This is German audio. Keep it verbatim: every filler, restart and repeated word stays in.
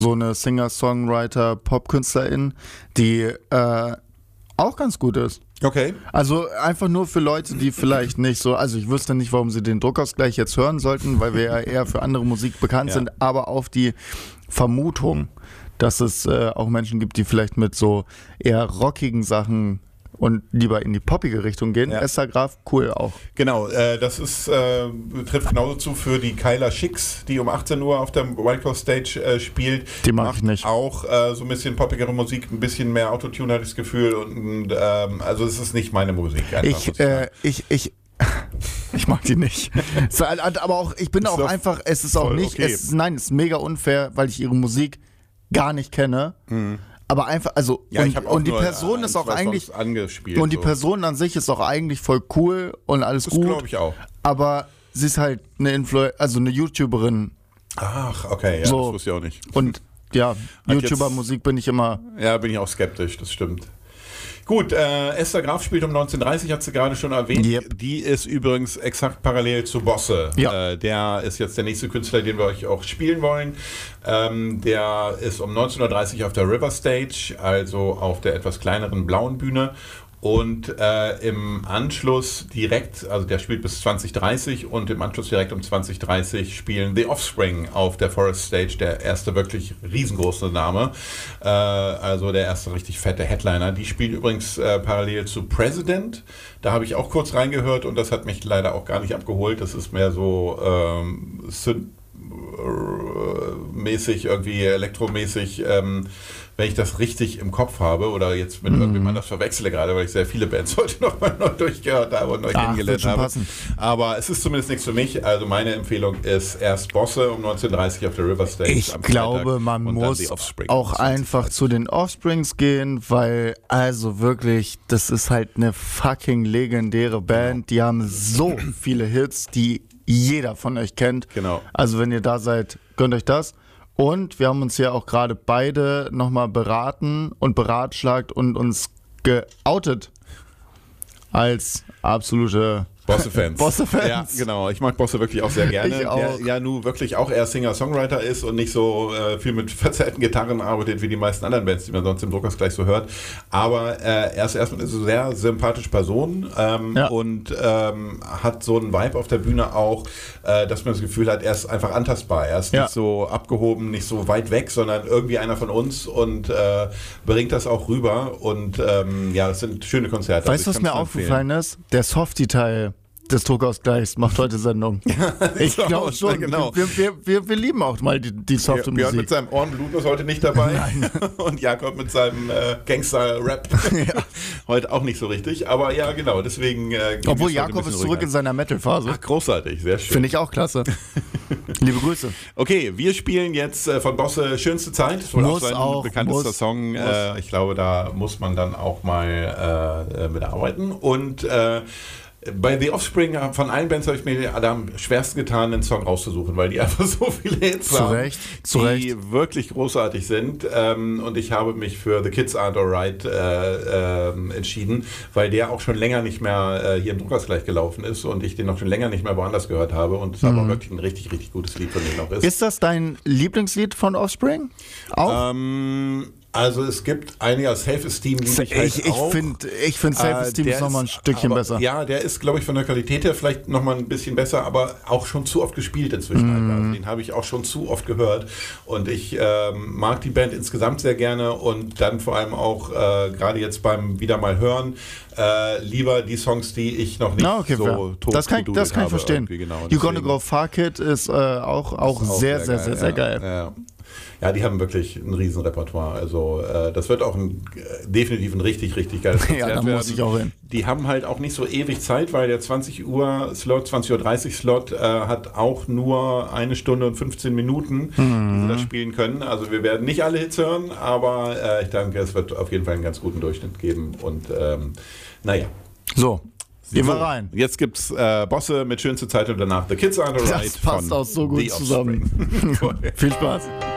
so eine Singer-Songwriter, Popkünstlerin, die äh, auch ganz gut ist. Okay. Also einfach nur für Leute, die vielleicht nicht so, also ich wüsste nicht, warum sie den Druckausgleich jetzt hören sollten, weil wir ja eher für andere Musik bekannt Ja. sind, aber auf die Vermutung, dass es äh, auch Menschen gibt, die vielleicht mit so eher rockigen Sachen und lieber in die poppige Richtung gehen. Ja. Esther Graf, cool auch. Genau, äh, das ist, äh, trifft genauso zu für die Kyla Schicks, die um achtzehn Uhr auf der Wildcross Stage äh, spielt. Die mag Macht ich nicht. Auch äh, so ein bisschen poppigere Musik, ein bisschen mehr Autotune, hatte ich das Gefühl. Und, ähm, also es ist nicht meine Musik. Einfach, Ich, muss ich sagen. äh, ich, ich, ich mag die nicht. So, aber auch, ich bin Ist auch doch einfach, es ist auch voll nicht, okay. es ist, nein, es ist mega unfair, weil ich ihre Musik gar nicht kenne. Aber einfach, also, Ja, ich und, hab auch und die nur Person ein, ist auch zwei eigentlich, Songs angespielt. und die so. Person an sich ist auch eigentlich voll cool und alles Das gut. glaube ich auch. Aber sie ist halt eine Influ also eine YouTuberin. Ach, okay, ja, So. das wusste ich auch nicht. Und ja, jetzt- YouTuber-Musik bin ich immer. Ja, bin ich auch skeptisch, das stimmt. Gut, äh, Esther Graf spielt um neunzehn Uhr dreißig, hat sie gerade schon erwähnt. Yep. Die ist übrigens exakt parallel zu Bosse. Ja. Äh, der ist jetzt der nächste Künstler, den wir euch auch spielen wollen. Ähm, der ist um neunzehn Uhr dreißig auf der River Stage, also auf der etwas kleineren blauen Bühne. Und äh, im Anschluss direkt, also der spielt bis zwanzig Uhr dreißig und im Anschluss direkt um zwanzig Uhr dreißig spielen The Offspring auf der Forest Stage, der erste wirklich riesengroße Name, äh, also der erste richtig fette Headliner. Die spielen übrigens äh, parallel zu President, da habe ich auch kurz reingehört und das hat mich leider auch gar nicht abgeholt, das ist mehr so ähm, Synth- mäßig, irgendwie elektromäßig, ähm, wenn ich das richtig im Kopf habe oder jetzt mit Mhm. irgendjemandem das verwechsle gerade, weil ich sehr viele Bands heute nochmal neu durchgehört habe und neu Ach, kennengelernt wird schon habe. passen. Aber es ist zumindest nichts für mich. Also meine Empfehlung ist erst Bosse um neunzehn Uhr dreißig auf der River Stage. Ich am glaube, Freitag man und dann muss die Offspring auch um zwanzig Uhr einfach dreißig. zu den Offsprings gehen, weil also wirklich, das ist halt eine fucking legendäre Band. Die haben so viele Hits, die jeder von euch kennt. Genau. Also wenn ihr da seid, gönnt euch das. Und wir haben uns ja auch gerade beide nochmal beraten und beratschlagt und uns geoutet als absolute Bosse-Fans. Bosse-Fans. Ja, genau. Ich mag Bosse wirklich auch sehr gerne. Ich auch. Der ja nun wirklich auch eher Singer-Songwriter ist und nicht so äh, viel mit verzerrten Gitarren arbeitet wie die meisten anderen Bands, die man sonst im Druckausgleich so hört. Aber äh, er ist erstmal eine sehr sympathische Person ähm, Ja. und ähm, hat so einen Vibe auf der Bühne auch, äh, dass man das Gefühl hat, er ist einfach antastbar. Er ist Ja. nicht so abgehoben, nicht so weit weg, sondern irgendwie einer von uns und äh, bringt das auch rüber. Und ähm, ja, das sind schöne Konzerte. Weißt du, Also was ich mir kann's nur aufgefallen ist? Der Softie-Teil des Druckausgleichs macht heute Sendung. Ich so glaube aus, schon. genau. Wir, wir, wir, wir lieben auch mal die, die softe Björn mit Musik. seinem Ohrenblut ist heute nicht dabei. Und Jakob mit seinem äh, Gangster-Rap heute auch nicht so richtig. Aber ja, genau, deswegen. Äh, Obwohl geht's heute ein Jakob bisschen ist zurück ruhiger. in seiner Metal-Phase. Ach, großartig, sehr schön. Finde ich auch klasse. Liebe Grüße. Okay, wir spielen jetzt äh, von Bosse Schönste Zeit. Das ist wohl Muss auch sein auch, bekanntester muss, Song. muss. Äh, ich glaube, da muss man dann auch mal äh, mitarbeiten. Und äh, bei The Offspring, von allen Bands habe ich mir am schwersten getan, einen Song rauszusuchen, weil die einfach so viele Hits Zu haben, Recht, zu die Recht. wirklich großartig sind. Ähm, und ich habe mich für The Kids Aren't Alright äh, ähm, entschieden, weil der auch schon länger nicht mehr äh, hier im Druckausgleich gelaufen ist und ich den noch schon länger nicht mehr woanders gehört habe und es aber wirklich ein richtig, richtig gutes Lied von denen auch ist. Ist das dein Lieblingslied von Offspring? Auch? Ähm, also es gibt einige, Self-Esteem liebe ich halt ich ich auch. finde, ich find Self-Esteem Äh, ist der nochmal ein Stückchen aber, besser. Ja, der ist, glaube ich, von der Qualität her vielleicht nochmal ein bisschen besser, aber auch schon zu oft gespielt inzwischen. Mhm. Also den habe ich auch schon zu oft gehört. Und ich ähm, mag die Band insgesamt sehr gerne und dann vor allem auch äh, gerade jetzt beim wieder mal hören, äh, lieber die Songs, die ich noch nicht Ah, okay, so fair. tot das kann, ich- das kann ich habe verstehen. irgendwie, genau. You Gonna Deswegen- Go Fuck It ist äh, auch, auch, ist auch sehr, sehr, sehr, sehr ja, geil. Ja. Ja, die haben wirklich ein riesen Repertoire. Also äh, das wird auch ein, äh, definitiv ein richtig, richtig geiles Konzert Ja, da werden. muss ich auch hin. Die haben halt auch nicht so ewig Zeit, weil der zwanzig Uhr Slot, zwanzig Uhr dreißig Slot äh, hat auch nur eine Stunde und fünfzehn Minuten, Mhm. die sie da spielen können. Also wir werden nicht alle Hits hören, aber äh, ich denke, es wird auf jeden Fall einen ganz guten Durchschnitt geben. Und ähm, naja. So, gehen wir So, rein. Jetzt gibt's äh, Bosse mit schönste Zeit und danach The Kids Aren't Alright Das passt von auch so gut The zusammen. Offspring. Viel Spaß.